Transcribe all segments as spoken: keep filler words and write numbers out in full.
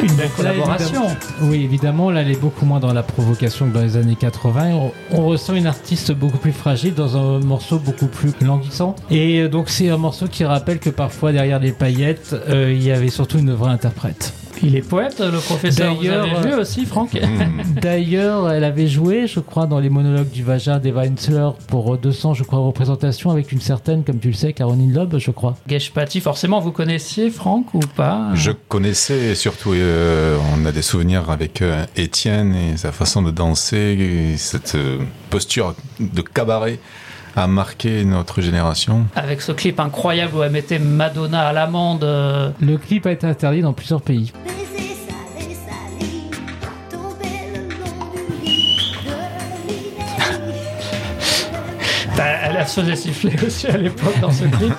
Une belle collaboration. Là, évidemment, oui, évidemment, là, elle est beaucoup moins dans la provocation que dans les années quatre-vingts. On, on ressent une artiste beaucoup plus fragile dans un morceau beaucoup plus languissant. Et euh, donc, c'est un morceau qui rappelle que parfois, derrière les paillettes, euh, il y avait surtout une vraie interprète. Il est poète, le professeur. D'ailleurs, vous avez vu aussi, Franck. D'ailleurs, elle avait joué, je crois, dans les monologues du vagin d'Eva Hensler pour deux cents, je crois, représentations avec une certaine, comme tu le sais, Caroline Loeb, je crois. Geshpati, forcément, vous connaissiez Franck ou pas? Je connaissais, et surtout, euh, on a des souvenirs avec euh, Étienne et sa façon de danser, et cette euh, posture de cabaret a marqué notre génération. Avec ce clip incroyable où elle mettait Madonna à l'amende. Euh... Le clip a été interdit dans plusieurs pays. Elle se faisait siffler aussi à l'époque dans ce clip.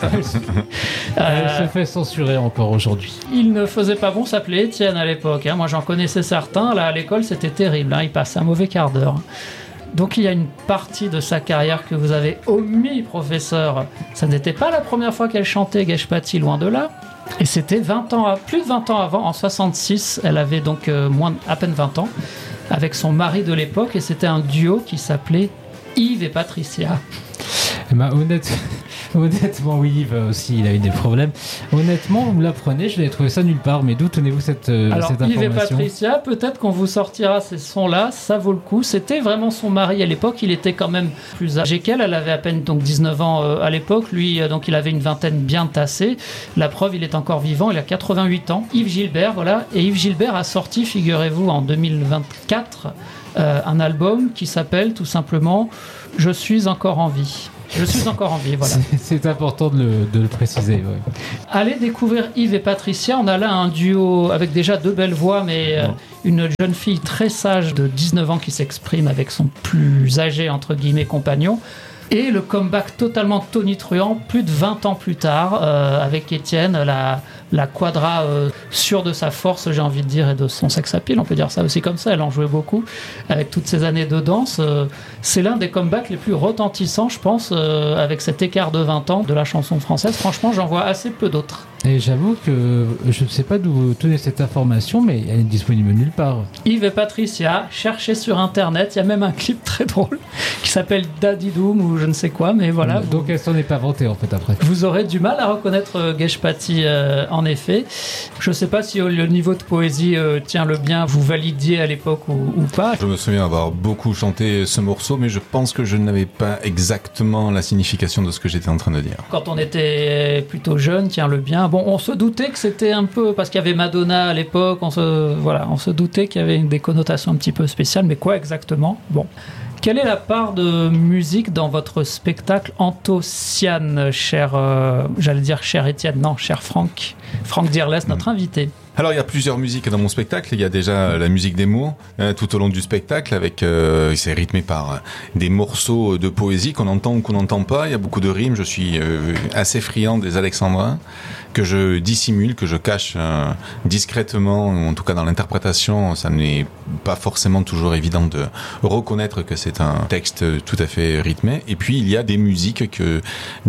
Elle euh, se fait censurer encore aujourd'hui. Il ne faisait pas bon s'appeler Étienne à l'époque. Hein. Moi j'en connaissais certains. Là à l'école c'était terrible. Hein. Il passait un mauvais quart d'heure. Donc il y a une partie de sa carrière que vous avez omis, professeur. Ça n'était pas la première fois qu'elle chantait Geshpati, loin de là. Et c'était vingt ans, plus de vingt ans avant, en soixante-six. Elle avait donc euh, moins, à peine vingt ans, avec son mari de l'époque. Et c'était un duo qui s'appelait Yves et Patricia. Eh ben, honnête... Honnêtement, oui, Yves aussi, il a eu des problèmes. Honnêtement, vous me l'apprenez, je l'ai trouvé ça nulle part, mais d'où tenez-vous cette, euh, Alors, cette information? Yves et Patricia, peut-être qu'on vous sortira ces sons-là, ça vaut le coup. C'était vraiment son mari à l'époque, il était quand même plus âgé qu'elle, elle avait à peine donc dix-neuf ans euh, à l'époque, lui euh, donc il avait une vingtaine bien tassée. La preuve, il est encore vivant, il a quatre-vingt-huit ans. Yves Gilbert, voilà, et Yves Gilbert a sorti, figurez-vous, en deux mille vingt-quatre, euh, un album qui s'appelle tout simplement « Je suis encore en vie ». Je suis encore en vie, voilà. C'est, c'est important de le, de le préciser. Ouais. Allez découvrir Yves et Patricia. On a là un duo avec déjà deux belles voix, mais euh, une jeune fille très sage de dix-neuf ans qui s'exprime avec son plus âgé, entre guillemets, compagnon. Et le comeback totalement tonitruant, plus de vingt ans plus tard, euh, avec Étienne, la, la quadra euh, sûre de sa force, j'ai envie de dire, et de son sex appeal, on peut dire ça aussi comme ça, elle en jouait beaucoup, avec toutes ces années de danse. Euh, c'est l'un des comebacks les plus retentissants, je pense, euh, avec cet écart de vingt ans de la chanson française. Franchement, j'en vois assez peu d'autres. Et j'avoue que je ne sais pas d'où vous tenez cette information, mais elle est disponible nulle part. Yves et Patricia, cherchez sur internet, il y a même un clip très drôle qui s'appelle Daddy Doom ou je ne sais quoi, mais voilà. Donc vous, elle s'en est pas vantée en fait après. Vous aurez du mal à reconnaître Geshpati euh, en effet. Je ne sais pas si le niveau de poésie euh, tient le bien, vous validiez à l'époque ou, ou pas. Je me souviens avoir beaucoup chanté ce morceau, mais je pense que je n'avais pas exactement la signification de ce que j'étais en train de dire. Quand on était plutôt jeune, tient le bien. Bon, on se doutait que c'était un peu parce qu'il y avait Madonna à l'époque. On se voilà, on se doutait qu'il y avait des connotations un petit peu spéciales, mais quoi exactement? Bon. Quelle est la part de musique dans votre spectacle Antociane, cher, euh, j'allais dire cher Étienne, non, cher Franck, Franck Dirlès, notre invité? Alors il y a plusieurs musiques dans mon spectacle. Il y a déjà la musique des mots euh, tout au long du spectacle, avec euh, c'est rythmé par euh, des morceaux de poésie qu'on entend ou qu'on n'entend pas. Il y a beaucoup de rimes. Je suis euh, assez friand des alexandrins que je dissimule, que je cache euh, discrètement. En tout cas dans l'interprétation, ça n'est pas forcément toujours évident de reconnaître que c'est un texte tout à fait rythmé. Et puis il y a des musiques que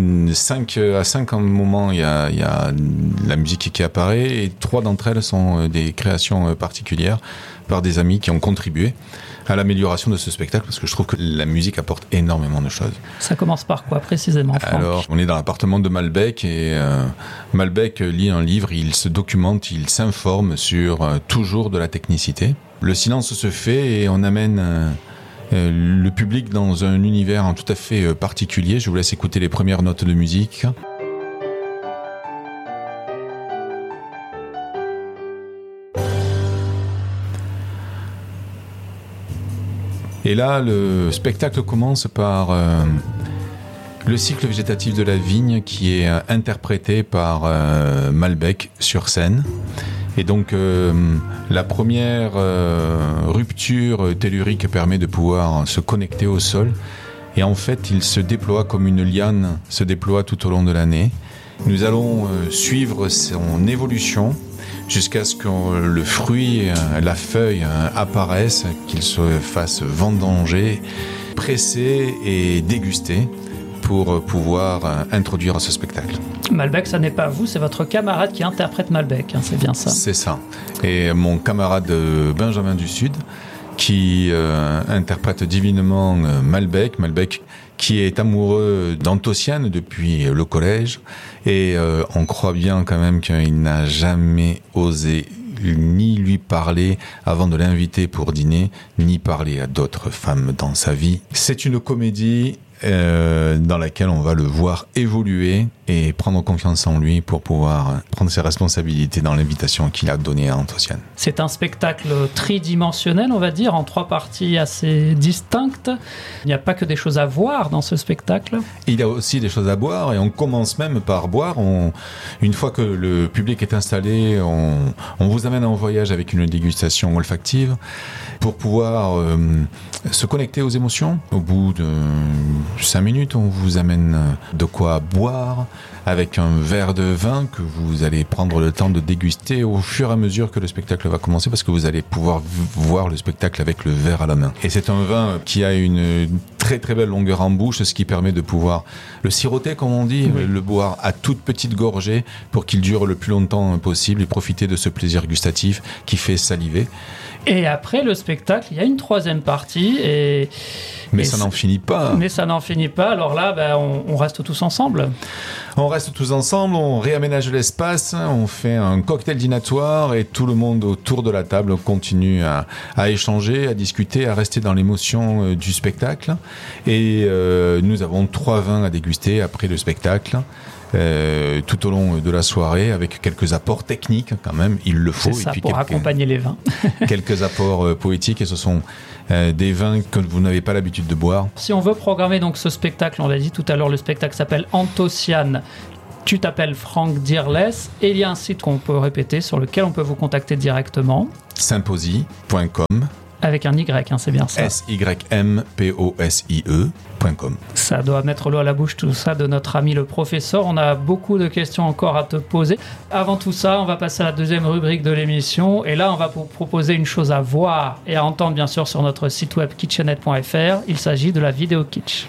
cinq à cinq moments il y a, il y a la musique qui apparaît et trois d'entre elles sont des créations particulières par des amis qui ont contribué à l'amélioration de ce spectacle parce que je trouve que la musique apporte énormément de choses. Ça commence par quoi précisément, Franck? Alors, on est dans l'appartement de Malbec et euh, Malbec lit un livre, il se documente, il s'informe sur euh, toujours de la technicité. Le silence se fait et on amène euh, euh, le public dans un univers tout à fait euh, particulier. Je vous laisse écouter les premières notes de musique. Et là, le spectacle commence par euh, le cycle végétatif de la vigne qui est euh, interprété par euh, Malbec sur scène. Et donc, euh, la première euh, rupture tellurique permet de pouvoir se connecter au sol. Et en fait, il se déploie comme une liane, se déploie tout au long de l'année. Nous allons euh, suivre son évolution jusqu'à ce que le fruit, la feuille apparaisse, qu'il se fasse vendanger, pressé et dégusté pour pouvoir euh, introduire ce spectacle. Malbec, ça n'est pas vous, c'est votre camarade qui interprète Malbec, hein, c'est bien ça. C'est ça. Et mon camarade Benjamin du Sud, qui euh, interprète divinement euh, Malbec, Malbec qui est amoureux d'Antociane depuis le collège, et euh, on croit bien quand même qu'il n'a jamais osé ni lui parler avant de l'inviter pour dîner, ni parler à d'autres femmes dans sa vie. C'est une comédie euh, dans laquelle on va le voir évoluer et prendre confiance en lui pour pouvoir prendre ses responsabilités dans l'invitation qu'il a donnée à Antociane. C'est un spectacle tridimensionnel, on va dire, en trois parties assez distinctes. Il n'y a pas que des choses à voir dans ce spectacle. Il y a aussi des choses à boire, et on commence même par boire. On, une fois que le public est installé, on, on vous amène en voyage avec une dégustation olfactive pour pouvoir euh, se connecter aux émotions. Au bout de cinq minutes, on vous amène de quoi boire, avec un verre de vin que vous allez prendre le temps de déguster au fur et à mesure que le spectacle va commencer, parce que vous allez pouvoir v- voir le spectacle avec le verre à la main. Et c'est un vin qui a une très très belle longueur en bouche, ce qui permet de pouvoir le siroter, comme on dit, oui. le boire à toute petite gorgée pour qu'il dure le plus longtemps possible et profiter de ce plaisir gustatif qui fait saliver. Et après le spectacle, il y a une troisième partie. Et, mais et ça n'en finit pas. Mais ça n'en finit pas. Alors là, ben, on, on reste tous ensemble. On reste tous ensemble, on réaménage l'espace, on fait un cocktail dînatoire et tout le monde autour de la table continue à, à échanger, à discuter, à rester dans l'émotion euh, du spectacle. Et euh, nous avons trois vins à déguster après le spectacle. Euh, tout au long de la soirée, avec quelques apports techniques quand même, il le faut. C'est ça, et puis pour quelques, accompagner les vins. quelques apports euh, poétiques, et ce sont euh, des vins que vous n'avez pas l'habitude de boire. Si on veut programmer donc ce spectacle, on l'a dit tout à l'heure, le spectacle s'appelle Antociane. Tu t'appelles Franck Dearless, et il y a un site qu'on peut répéter sur lequel on peut vous contacter directement. symposie point com. Avec un Y, hein, c'est bien ça. S Y M P O S I E point com. Ça doit mettre l'eau à la bouche, tout ça, de notre ami le professeur. On a beaucoup de questions encore à te poser. Avant tout ça, on va passer à la deuxième rubrique de l'émission. Et là, on va vous proposer une chose à voir et à entendre, bien sûr, sur notre site web kitchenette point f r. Il s'agit de la vidéo kitsch.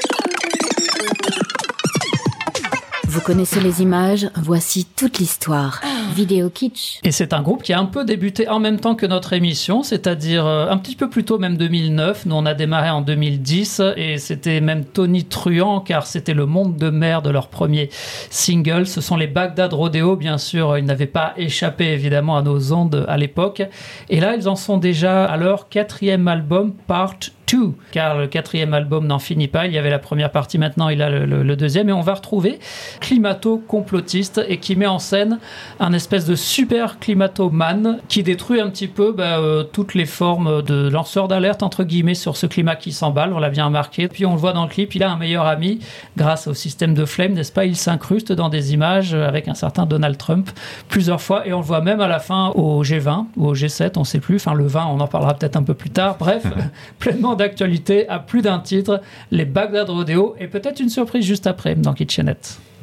Vous connaissez les images, voici toute l'histoire. Vidéo kitsch. Et c'est un groupe qui a un peu débuté en même temps que notre émission, c'est-à-dire un petit peu plus tôt, même deux mille neuf. Nous, on a démarré en deux mille dix, et c'était même Tony Truant, car c'était le monde de mer de leur premier single. Ce sont les Bagdad Rodeo, bien sûr. Ils n'avaient pas échappé, évidemment, à nos ondes à l'époque. Et là, ils en sont déjà à leur quatrième album, Part deux, car le quatrième album n'en finit pas. Il y avait la première partie, maintenant il a le, le, le deuxième, et on va retrouver climato-complotiste, et qui met en scène un espèce de super climatomane qui détruit un petit peu bah, euh, toutes les formes de lanceurs d'alerte entre guillemets sur ce climat qui s'emballe. On l'a bien remarqué. Puis on le voit dans le clip, il a un meilleur ami grâce au système de flemme, n'est-ce pas? Il s'incruste dans des images avec un certain Donald Trump plusieurs fois, et on le voit même à la fin au G vingt ou au G sept, on ne sait plus. Enfin, le vingt, on en parlera peut-être un peu plus tard. Bref, pleinement d'actualité à plus d'un titre, les Bagdad Rodeo, et peut-être une surprise juste après dans Kitchenette.